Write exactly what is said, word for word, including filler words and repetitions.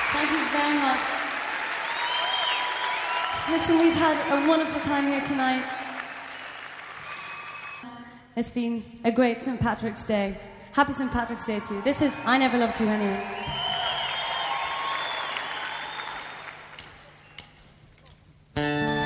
Thank you very much. Listen, we've had a wonderful time here tonight. It's been a great Saint Patrick's Day. Happy Saint Patrick's Day to you. This is I Never Loved You Anyway.